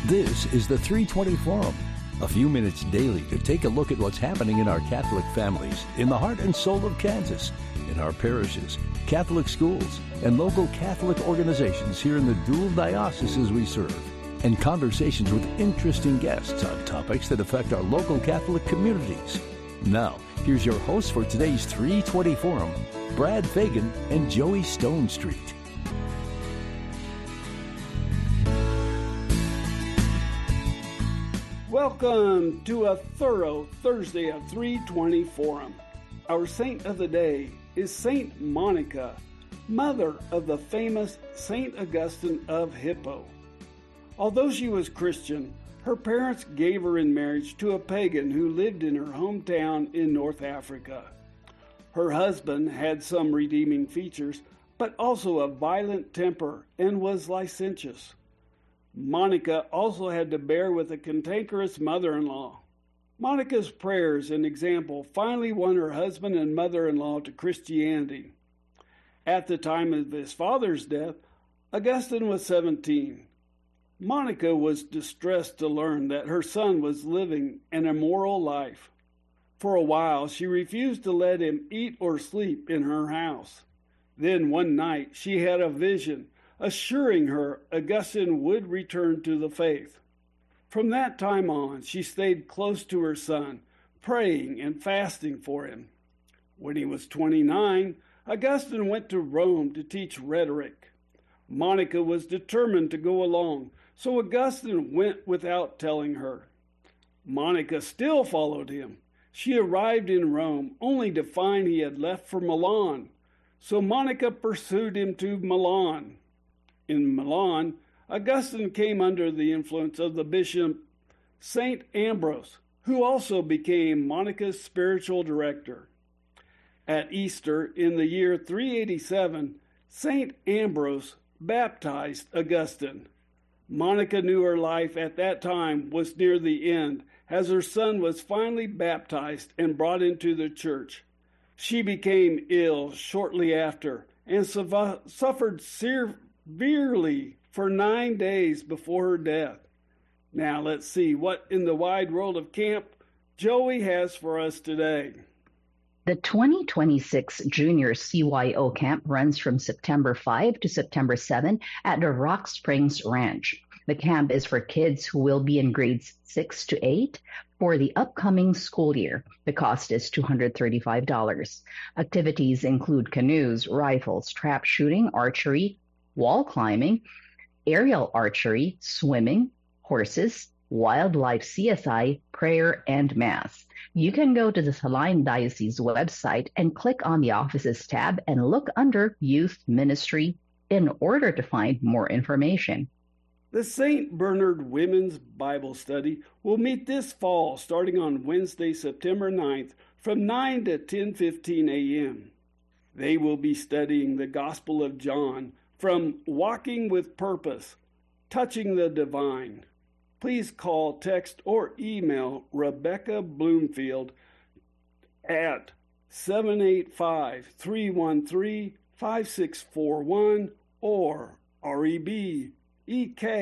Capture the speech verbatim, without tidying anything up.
This is the three twenty Forum, a few minutes daily to take a look at what's happening in our Catholic families, in the heart and soul of Kansas, in our parishes, Catholic schools, and local Catholic organizations here in the dual dioceses we serve, and conversations with interesting guests on topics that affect our local Catholic communities. Now, here's your hosts for today's three twenty Forum, Brad Fagan and Joey Stone Street. Welcome to a thorough Thursday of three twenty Forum. Our saint of the day is Saint Monica, mother of the famous Saint Augustine of Hippo. Although she was Christian, her parents gave her in marriage to a pagan who lived in her hometown in North Africa. Her husband had some redeeming features, but also a violent temper and was licentious. Monica also had to bear with a cantankerous mother-in-law. Monica's prayers and example finally won her husband and mother-in-law to Christianity. At the time of his father's death, Augustine was seventeen. Monica was distressed to learn that her son was living an immoral life. For a while, she refused to let him eat or sleep in her house. Then one night, she had a vision assuring her Augustine would return to the faith. From that time on, she stayed close to her son, praying and fasting for him. When he was twenty-nine, Augustine went to Rome to teach rhetoric. Monica was determined to go along, so Augustine went without telling her. Monica still followed him. She arrived in Rome only to find he had left for Milan, so Monica pursued him to Milan. In Milan, Augustine came under the influence of the bishop Saint Ambrose, who also became Monica's spiritual director. At Easter in the year three eighty-seven, Saint Ambrose baptized Augustine. Monica knew her life at that time was near the end, as her son was finally baptized and brought into the church. She became ill shortly after and su- suffered severely for nine days before her death. Now let's see what in the wide world of camp Joey has for us today. The twenty twenty-six Junior C Y O Camp runs from September fifth to September seventh at the Rock Springs Ranch. The camp is for kids who will be in grades six to eight for the upcoming school year. The cost is two hundred thirty-five dollars. Activities include canoes, rifles, trap shooting, archery, wall climbing, aerial archery, swimming, horses, wildlife C S I, prayer, and mass. You can go to the Saline Diocese website and click on the Offices tab and look under Youth Ministry in order to find more information. The Saint Bernard Women's Bible Study will meet this fall starting on Wednesday, September ninth from nine to ten fifteen a.m. They will be studying the Gospel of John from Walking with Purpose, Touching the Divine. Please call, text, or email Rebecca Bloomfield at seven eight five, three one three, five six four one or R E B E K